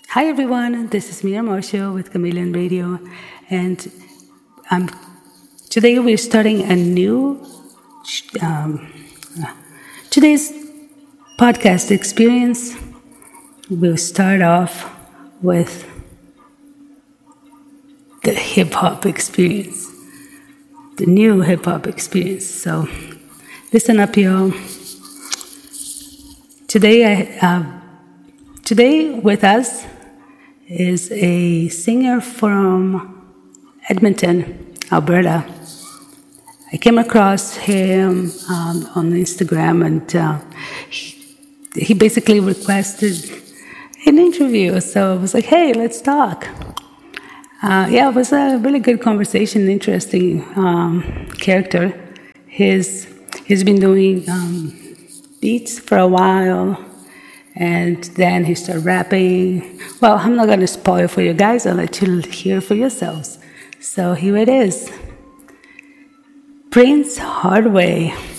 Hi everyone, this is Mia Marshall with Chameleon Radio, and today we're starting a new today's podcast experience. We'll start off with the hip hop experience, the new hip hop experience. So listen up, y'all. Today with us is a singer from Edmonton, Alberta. I came across him on Instagram, and he basically requested an interview. So I was like, hey, let's talk. It was a really good conversation, interesting character. He's been doing beats for a while. And then he started rapping. Well, I'm not going to spoil for you guys. I'll let you hear for yourselves. So here it is. Prince Hardaway.